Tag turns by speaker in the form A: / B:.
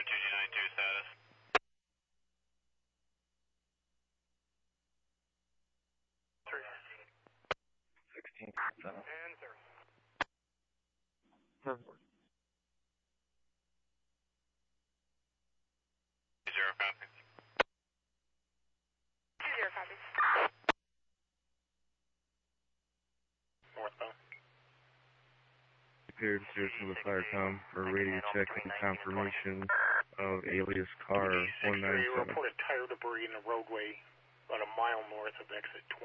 A: 2G92 status.
B: 16.7.
A: And sir.
B: 0
A: copy.
C: 20 copy.
A: Northbound.
D: Prepared to to the FireCom for radio check and confirmation of alias car 197.
A: Reported tire debris in the roadway about a mile north of exit 20.